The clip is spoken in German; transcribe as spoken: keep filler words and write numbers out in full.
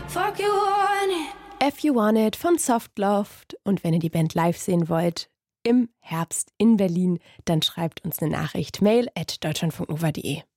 Fuck you want it. If You Want It von Softloft. Und wenn ihr die Band live sehen wollt, im Herbst in Berlin, dann schreibt uns eine Nachricht. Mail at deutschlandfunknova punkt de.